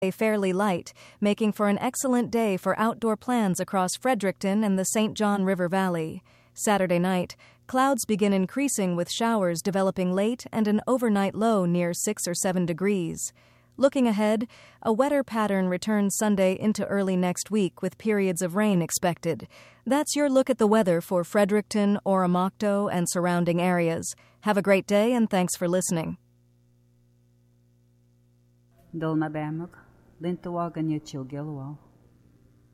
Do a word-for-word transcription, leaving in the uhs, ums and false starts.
fairly light, making for an excellent day for outdoor plans across Fredericton and the Saint John River Valley. Saturday night, clouds begin increasing with showers developing late and an overnight low near six or seven degrees. Looking ahead, a wetter pattern returns Sunday into early next week with periods of rain expected. That's your look at the weather for Fredericton, Oromocto, and surrounding areas. Have a great day and thanks for listening. Dal na bemag, lintuwagan niya Chilgilwal.